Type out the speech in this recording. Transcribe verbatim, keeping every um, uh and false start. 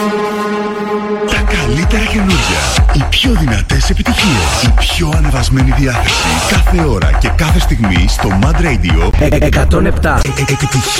Τα καλύτερα καινούργια, οι πιο δυνατές επιτυχίες, η πιο ανεβασμένη διάθεση κάθε ώρα και κάθε στιγμή στο Mad Radio εκατόν επτά. Επιτυχίες